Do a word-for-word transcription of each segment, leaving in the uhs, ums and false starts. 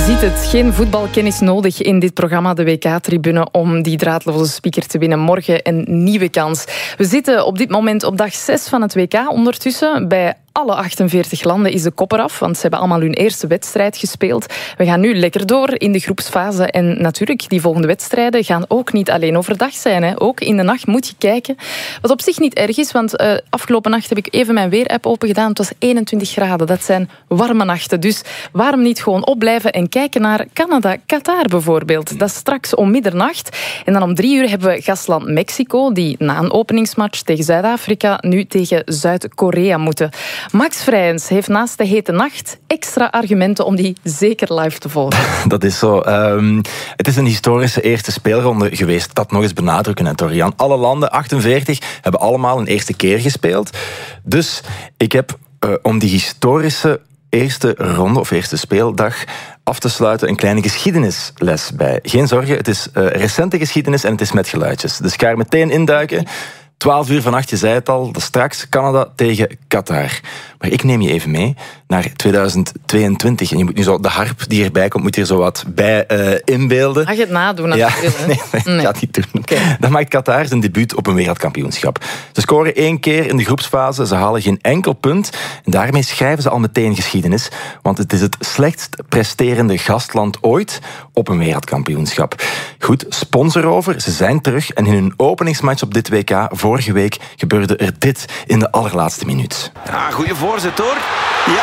ziet het, geen voetbalkennis nodig in dit programma, de W K-tribune, om die draadloze speaker te winnen. Morgen een nieuwe kans. We zitten op dit moment op dag zes van het W K. Ondertussen, bij alle achtenveertig landen is de kop eraf, want ze hebben allemaal hun eerste wedstrijd gespeeld. We gaan nu lekker door in de groepsfase. En natuurlijk, die volgende wedstrijden gaan ook niet alleen overdag zijn. Hè. Ook in de nacht moet je kijken. Wat op zich niet erg is, want uh, afgelopen nacht heb ik even mijn weerapp opengedaan. Het was eenentwintig graden. Dat zijn warme nachten. Dus waarom niet gewoon opblijven en kijken naar Canada, Qatar bijvoorbeeld. Dat is straks om middernacht. En dan om drie uur hebben we gastland Mexico, die na een openingsmatch tegen Zuid-Afrika nu tegen Zuid-Korea moeten. Max Vrijens heeft naast de hete nacht extra argumenten om die zeker live te volgen. Dat is zo. Um, het is een historische eerste speelronde geweest. Dat nog eens benadrukken, hè, Torian. Alle landen, achtenveertig, hebben allemaal een eerste keer gespeeld. Dus ik heb uh, om die historische eerste ronde of eerste speeldag af te sluiten een kleine geschiedenisles bij. Geen zorgen, het is uh, recente geschiedenis en het is met geluidjes. Dus ik ga er meteen induiken. twaalf uur vannacht, je zei het al, straks Canada tegen Qatar. Maar ik neem je even mee naar tweeduizend tweeëntwintig. En je moet nu zo, de harp die erbij komt, moet je er zo wat bij uh, inbeelden. Mag je het nadoen? Ja, natuurlijk, nee, nee, nee. Ik ga het niet doen. Okay. Dan maakt Qatar zijn debuut op een wereldkampioenschap. Ze scoren één keer in de groepsfase, ze halen geen enkel punt. En daarmee schrijven ze al meteen geschiedenis. Want het is het slechtst presterende gastland ooit op een wereldkampioenschap. Goed, sponsor over, ze zijn terug. En in hun openingsmatch op dit W K vorige week gebeurde er dit in de allerlaatste minuut. Ja, goede voorzet hoor. Ja,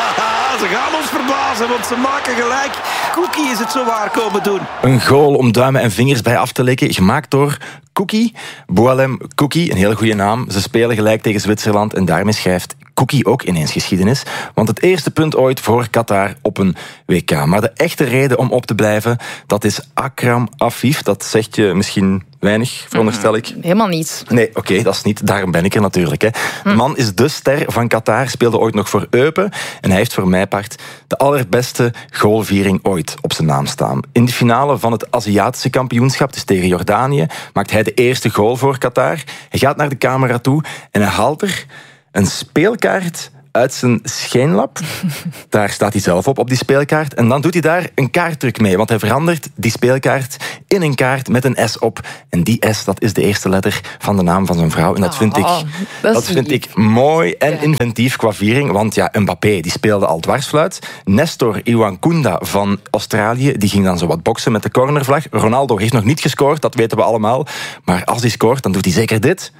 ze gaan ons verbazen, want ze maken gelijk. Cookie is het zo waar komen doen. Een goal om duimen en vingers bij af te likken, gemaakt door Cookie. Boualem Cookie, een hele goede naam. Ze spelen gelijk tegen Zwitserland en daarmee schrijft Cookie ook ineens geschiedenis. Want het eerste punt ooit voor Qatar op een W K. Maar de echte reden om op te blijven, dat is Akram Afif. Dat zegt je misschien weinig, veronderstel ik. Mm, helemaal niets. Nee, oké, okay, dat is niet. Daarom ben ik er natuurlijk. Hè. De man is de ster van Qatar, speelde ooit nog voor Eupen. En hij heeft voor mij part de allerbeste goalviering ooit op zijn naam staan. In de finale van het Aziatische kampioenschap, dus tegen Jordanië, maakt hij de eerste goal voor Qatar. Hij gaat naar de camera toe en hij haalt er een speelkaart uit zijn scheenlap. Daar staat hij zelf op, op die speelkaart. En dan doet hij daar een kaartdruk mee. Want hij verandert die speelkaart in een kaart met een S op. En die S, dat is de eerste letter van de naam van zijn vrouw. En dat vind ik, oh, dat dat vind ik mooi en ja. inventief qua viering. Want ja, Mbappé, die speelde al dwarsfluit. Nestor Iwankunda van Australië, die ging dan zo wat boksen met de cornervlag. Ronaldo heeft nog niet gescoord, dat weten we allemaal. Maar als hij scoort, dan doet hij zeker dit.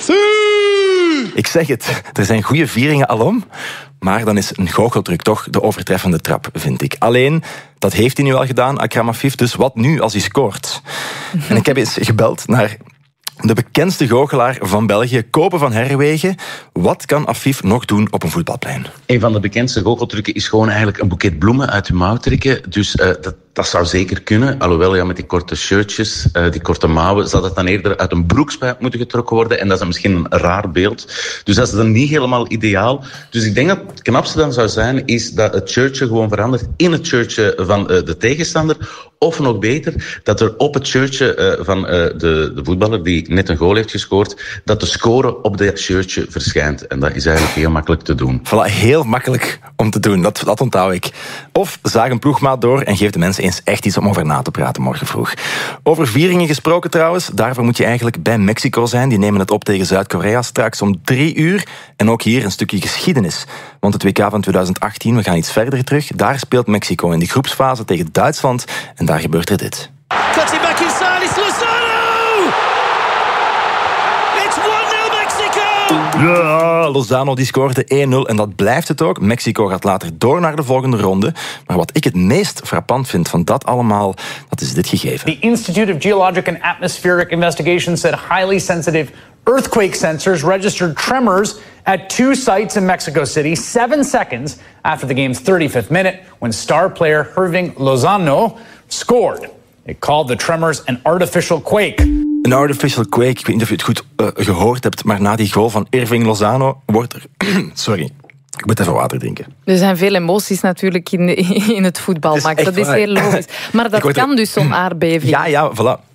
Ik zeg het, er zijn goede vieringen alom, maar dan is een goocheltruc toch de overtreffende trap, vind ik. Alleen, dat heeft hij nu al gedaan, Akram Afif, dus wat nu als hij scoort? En ik heb eens gebeld naar de bekendste goochelaar van België, Kopen van Herwegen. Wat kan Afif nog doen op een voetbalplein? Een van de bekendste goocheltrucken is gewoon eigenlijk een boeket bloemen uit je mouw trekken. Dus uh, dat, dat zou zeker kunnen. Alhoewel, ja, met die korte shirtjes, uh, die korte mouwen, zou dat dan eerder uit een broekspijp moeten getrokken worden. En dat is misschien een raar beeld. Dus dat is dan niet helemaal ideaal. Dus ik denk dat het knapste dan zou zijn, is dat het shirtje gewoon verandert in het shirtje van uh, de tegenstander. Of nog beter, dat er op het shirtje uh, van uh, de, de voetballer die net een goal heeft gescoord, dat de score op dat shirtje verschijnt. En dat is eigenlijk heel makkelijk te doen. Voilà, heel makkelijk om te doen. Dat, dat onthoud ik. Of zaag een ploegmaat door en geef de mensen eens echt iets om over na te praten morgen vroeg. Over vieringen gesproken trouwens, daarvoor moet je eigenlijk bij Mexico zijn. Die nemen het op tegen Zuid-Korea straks om drie uur. En ook hier een stukje geschiedenis. Want het W K van tweeduizend achttien, we gaan iets verder terug. Daar speelt Mexico in die groepsfase tegen Duitsland. En daar gebeurt er dit. Cutting back inside, it's Lozano! It's one nil Mexico! Ja, Lozano die scoorde één nul en dat blijft het ook. Mexico gaat later door naar de volgende ronde. Maar wat ik het meest frappant vind van dat allemaal, dat is dit gegeven. The Institute of Geologic and Atmospheric Investigation said highly sensitive earthquake sensors registered tremors at two sites in Mexico City seven seconds after the game's thirty-fifth minute when star player Irving Lozano scored. It called the tremors an artificial quake. Een artificial quake, ik weet niet of je het goed uh, gehoord hebt, maar na die goal van Irving Lozano wordt er... Sorry. Ik moet even water drinken. Er zijn veel emoties natuurlijk in, in het voetbal, Max. Dat is heel logisch. Maar dat kan er... dus zo'n aardbeving. Ja, ja, voilà.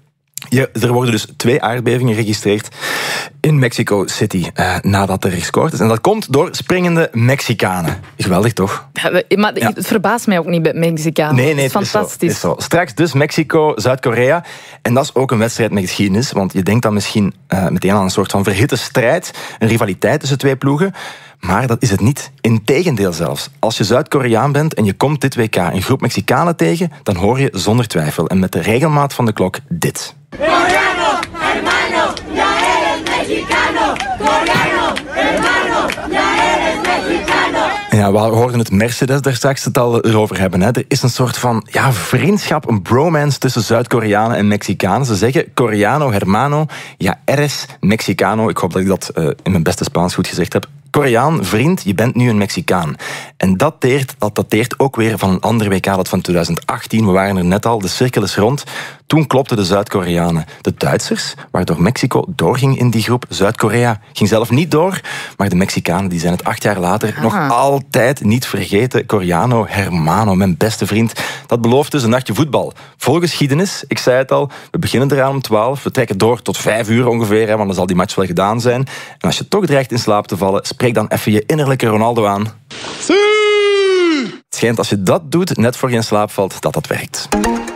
Ja, er worden dus twee aardbevingen geregistreerd in Mexico City uh, nadat er gescoord is. En dat komt door springende Mexicanen. Geweldig, toch? Ja, maar ja. Het verbaast mij ook niet bij Mexicanen. Nee, nee, het is fantastisch. Is zo, is zo. Straks dus Mexico, Zuid-Korea. En dat is ook een wedstrijd met geschiedenis, want je denkt dan misschien uh, meteen aan een soort van verhitte strijd, een rivaliteit tussen twee ploegen. Maar dat is het niet. Integendeel zelfs. Als je Zuid-Koreaan bent en je komt dit W K een groep Mexicanen tegen, dan hoor je zonder twijfel en met de regelmaat van de klok dit. Coreano, hermano, ya eres mexicano. Coreano, hermano, ya eres mexicano. Ja, we hoorden het Mercedes daar straks het al erover hebben. Hè. Er is een soort van ja, vriendschap, een bromance tussen Zuid-Koreanen en Mexicanen. Ze zeggen Coreano, hermano, ya eres mexicano. Ik hoop dat ik dat uh, in mijn beste Spaans goed gezegd heb. Koreaan, vriend, je bent nu een Mexicaan. En dat dateert, dat dateert ook weer van een ander W K, dat van twintig achttien. We waren er net al, de cirkel is rond. Toen klopten de Zuid-Koreanen de Duitsers, waardoor Mexico doorging in die groep. Zuid-Korea ging zelf niet door, maar de Mexicanen die zijn het acht jaar later ah. nog altijd niet vergeten. Coreano, hermano, mijn beste vriend. Dat belooft dus een nachtje voetbal. Vol geschiedenis, ik zei het al, we beginnen eraan om twaalf, we trekken door tot vijf uur ongeveer, hè, want dan zal die match wel gedaan zijn. En als je toch dreigt in slaap te vallen, spreek dan even je innerlijke Ronaldo aan. Het schijnt als je dat doet, net voor je in slaap valt, dat dat werkt.